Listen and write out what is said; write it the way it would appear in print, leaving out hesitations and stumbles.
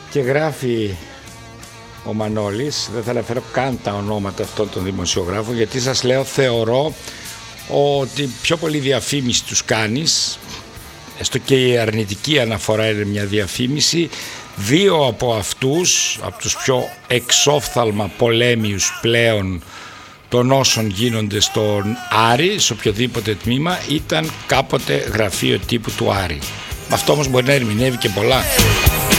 Και γράφει ο Μανώλης, δεν θα αναφέρω καν τα ονόματα αυτών των δημοσιογράφων, γιατί σας λέω, θεωρώ ότι πιο πολύ διαφήμιση τους κάνεις, έστω και η αρνητική αναφορά είναι μια διαφήμιση. Δύο από αυτούς, από τους πιο εξόφθαλμα πολέμιους πλέον των όσων γίνονται στον Άρη, σε οποιοδήποτε τμήμα, ήταν κάποτε γραφείο τύπου του Άρη. Αυτό όμως μπορεί να ερμηνεύει και πολλά.